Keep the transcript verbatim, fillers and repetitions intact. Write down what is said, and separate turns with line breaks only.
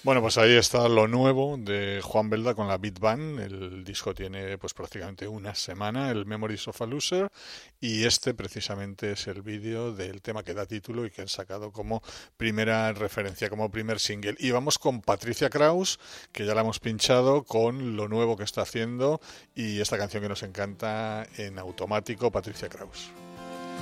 Bueno, pues ahí está lo nuevo de Juan Belda con la Beat Band. El disco tiene pues prácticamente una semana, el Memories of a Loser, y este precisamente es el vídeo del tema que da título y que han sacado como primera referencia, como primer single. Y vamos con Patricia Kraus, que ya la hemos pinchado, con lo nuevo que está haciendo y esta canción que nos encanta en automático, Patricia Kraus.